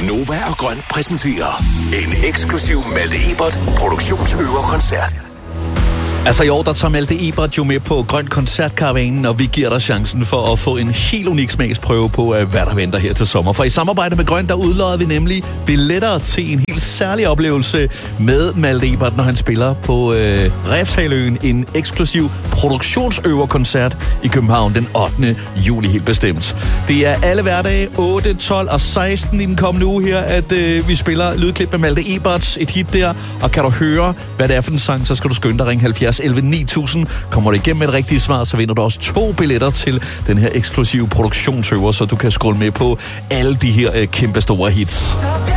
Nova og Grøn præsenterer en eksklusiv Malte Ebert produktionsøverkoncert. Altså i år, der tager Malte Ebert jo med på Grøn Koncertkaravanen, og vi giver dig chancen for at få en helt unik smagsprøve på, hvad der venter her til sommer. For i samarbejde med Grøn, der udlodder vi nemlig billetter til en helt særlig oplevelse med Malte Ebert, når han spiller på Refshaleøen. En eksklusiv produktionsøverkoncert i København den 8. juli helt bestemt. Det er alle hverdage 8, 12 og 16 i den kommende uge her, at vi spiller lydklip med Malte Ebert, et hit der. Og kan du høre, hvad det er for en sang, så skal du skynde dig ringe 70 11 9000. Kommer du igennem med et rigtigt svar, så vinder du også 2 billetter til den her eksklusive produktionsøver, så du kan scrolle med på alle de her kæmpe store hits.